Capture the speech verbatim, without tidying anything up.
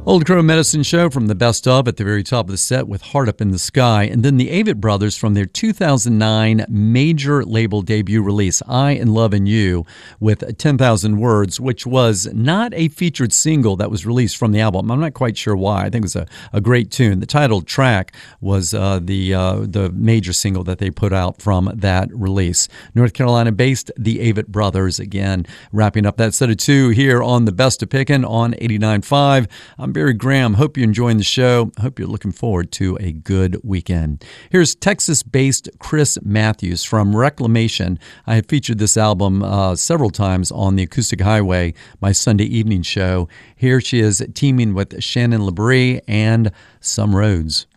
Old Crow Medicine Show from the best of at the very top of the set with Heart Up in the Sky. And then the Avett Brothers from their two thousand nine major label debut release, I and Love and You, with ten thousand Words, which was not a featured single that was released from the album. I'm not quite sure why. I think it was a, a great tune. The title track was uh, the, uh, the major single that they put out from that release. North Carolina-based the Avett Brothers, again, wrapping up that set of two here on the Best of Pickin' on eighty-nine point five. I'm Barry Graham. Hope you're enjoying the show. Hope you're looking forward to a good weekend. Here's Texas-based Chris Matthews from Reclamation. I have featured this album uh, several times on the Acoustic Highway, my Sunday evening show. Here she is teaming with Shannon LaBrie and Some Roads.